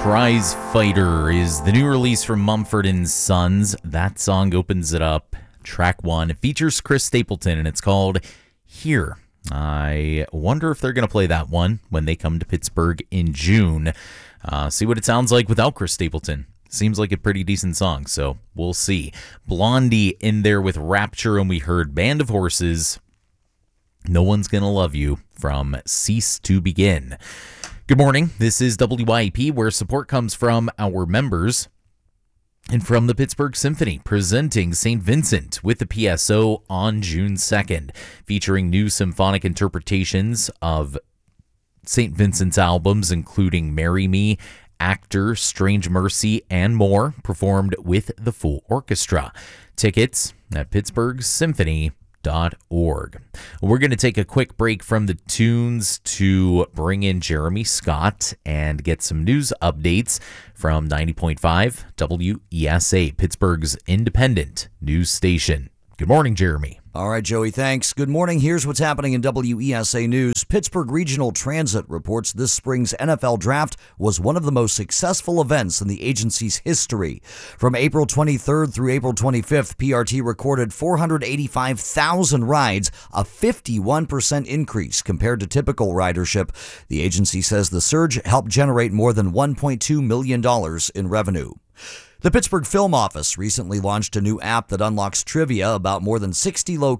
Prize Fighter is the new release from Mumford & Sons. That song opens it up. Track 1. It features Chris Stapleton, and it's called Here. I wonder if they're going to play that one when they come to Pittsburgh in June. See what it sounds like without Chris Stapleton. Seems like a pretty decent song, so we'll see. Blondie in there with Rapture, and we heard Band of Horses, No One's Gonna Love You, from Cease to Begin. Good morning. This is WYAP, where support comes from our members and from the Pittsburgh Symphony, presenting St. Vincent with the PSO on June 2nd, featuring new symphonic interpretations of St. Vincent's albums, including Marry Me, Actor, Strange Mercy, and more, performed with the full orchestra. Tickets at pittsburghsymphony.org. We're going to take a quick break from the tunes to bring in Jeremy Scott and get some news updates from 90.5 WESA, Pittsburgh's independent news station. Good morning, Jeremy. All right, Joey, thanks. Good morning. Here's what's happening in WESA News. Pittsburgh Regional Transit reports this spring's NFL Draft was one of the most successful events in the agency's history. From April 23rd through April 25th, PRT recorded 485,000 rides, a 51% increase compared to typical ridership. The agency says the surge helped generate more than $1.2 million in revenue. The Pittsburgh Film Office recently launched a new app that unlocks trivia about more than 60 locations